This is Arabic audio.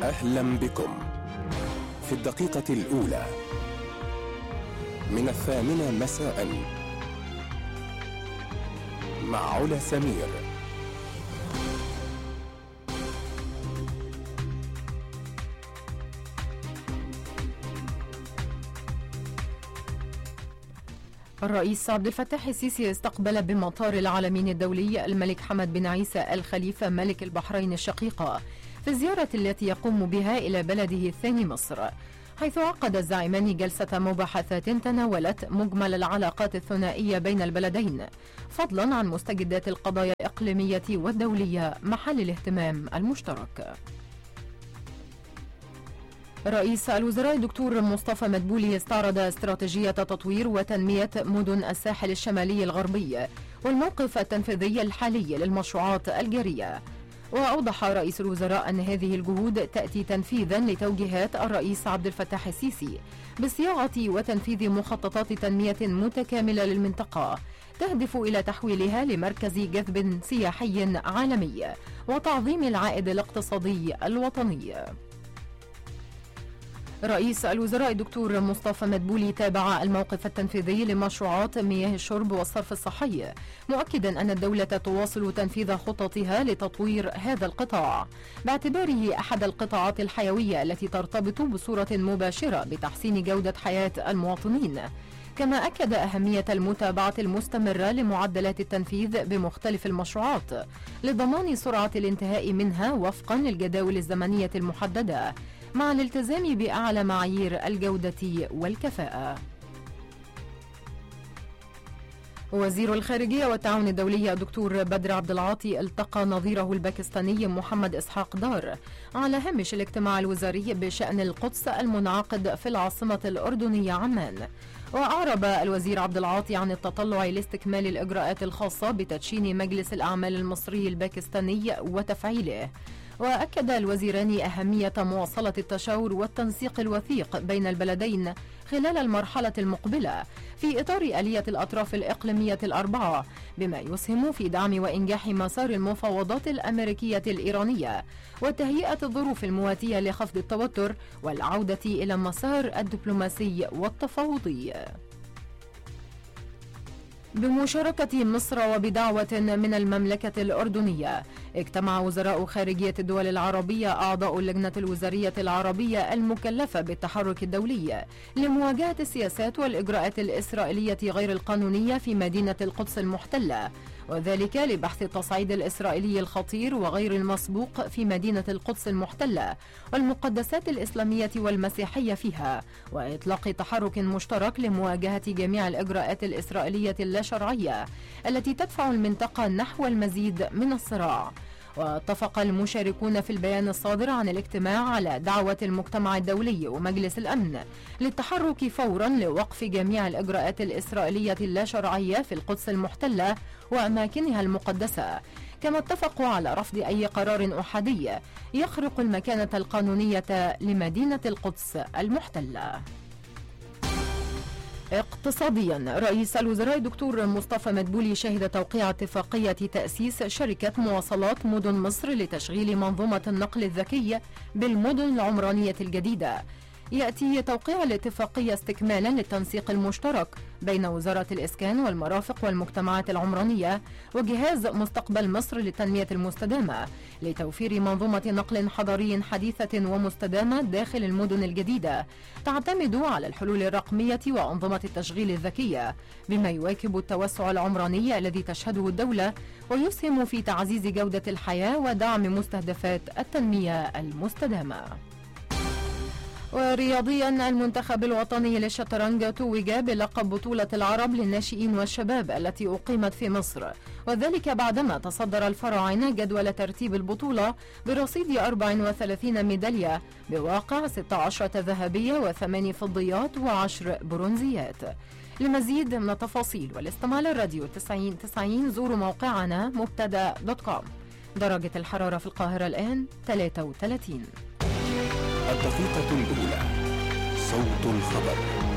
أهلا بكم في الدقيقة الأولى من 8 مساء مع علا سمير. الرئيس عبد الفتاح السيسي استقبل بمطار العالمين الدولي الملك حمد بن عيسى الخليفة ملك البحرين الشقيقة في الزيارة التي يقوم بها إلى بلده الثاني مصر، حيث عقد الزعيمان جلسة مباحثات تناولت مجمل العلاقات الثنائية بين البلدين، فضلا عن مستجدات القضايا الإقليمية والدولية محل الاهتمام المشترك. رئيس الوزراء الدكتور مصطفى مدبولي استعرض استراتيجية تطوير وتنمية مدن الساحل الشمالي الغربي والموقف التنفيذي الحالي للمشروعات الجارية. وأوضح رئيس الوزراء أن هذه الجهود تأتي تنفيذا لتوجيهات الرئيس عبد الفتاح السيسي بصياغة وتنفيذ مخططات تنمية متكاملة للمنطقة تهدف إلى تحويلها لمركز جذب سياحي عالمي وتعظيم العائد الاقتصادي الوطني. رئيس الوزراء الدكتور مصطفى مدبولي تابع الموقف التنفيذي لمشروعات مياه الشرب والصرف الصحي، مؤكدا أن الدولة تواصل تنفيذ خططها لتطوير هذا القطاع باعتباره أحد القطاعات الحيوية التي ترتبط بصورة مباشرة بتحسين جودة حياة المواطنين. كما أكد أهمية المتابعة المستمرة لمعدلات التنفيذ بمختلف المشروعات لضمان سرعة الانتهاء منها وفقا للجداول الزمنية المحددة، مع الالتزام بأعلى معايير الجودة والكفاءة. وزير الخارجية والتعاون الدولي الدكتور بدر عبد العاطي التقى نظيره الباكستاني محمد إسحاق دار على هامش الاجتماع الوزاري بشأن القدس المنعقد في العاصمة الأردنية عمان. وأعرب الوزير عبد العاطي عن التطلع لاستكمال الإجراءات الخاصة بتدشين مجلس الأعمال المصري الباكستاني وتفعيله. وأكد الوزيران أهمية مواصلة التشاور والتنسيق الوثيق بين البلدين خلال المرحلة المقبلة في إطار آلية الأطراف الإقليمية الأربعة، بما يسهم في دعم وإنجاح مسار المفاوضات الأمريكية الإيرانية وتهيئة الظروف المواتية لخفض التوتر والعودة إلى مسار الدبلوماسي والتفاوضي. بمشاركة مصر وبدعوة من المملكة الأردنية، اجتمع وزراء خارجية الدول العربية أعضاء اللجنة الوزارية العربية المكلفة بالتحرك الدولي لمواجهة السياسات والإجراءات الإسرائيلية غير القانونية في مدينة القدس المحتلة، وذلك لبحث التصعيد الإسرائيلي الخطير وغير المسبوق في مدينة القدس المحتلة والمقدسات الإسلامية والمسيحية فيها، وإطلاق تحرك مشترك لمواجهة جميع الإجراءات الإسرائيلية اللاشرعية التي تدفع المنطقة نحو المزيد من الصراع. واتفق المشاركون في البيان الصادر عن الاجتماع على دعوة المجتمع الدولي ومجلس الأمن للتحرك فورا لوقف جميع الإجراءات الإسرائيلية اللاشرعية في القدس المحتلة وأماكنها المقدسة. كما اتفقوا على رفض أي قرار أحادي يخرق المكانة القانونية لمدينة القدس المحتلة. اقتصاديا، رئيس الوزراء الدكتور مصطفى مدبولي شهد توقيع اتفاقية تأسيس شركة مواصلات مدن مصر لتشغيل منظومة النقل الذكي بالمدن العمرانية الجديدة. يأتي توقيع الاتفاقية استكمالا للتنسيق المشترك بين وزارة الإسكان والمرافق والمجتمعات العمرانية وجهاز مستقبل مصر للتنمية المستدامة لتوفير منظومة نقل حضري حديثة ومستدامة داخل المدن الجديدة تعتمد على الحلول الرقمية وأنظمة التشغيل الذكية، بما يواكب التوسع العمراني الذي تشهده الدولة ويسهم في تعزيز جودة الحياة ودعم مستهدفات التنمية المستدامة. ورياضيا، المنتخب الوطني للشطرنج توج بلقب بطولة العرب للناشئين والشباب التي أقيمت في مصر، وذلك بعدما تصدر الفراعنة جدول ترتيب البطولة برصيد 34 ميدالية بواقع 16 ذهبية و8 فضيات و10 برونزيات. لمزيد من التفاصيل والاستماع للراديو 90 زوروا موقعنا مبتدا.com. درجة الحرارة في القاهرة الآن 33. الدقيقة الأولى، صوت الخبر.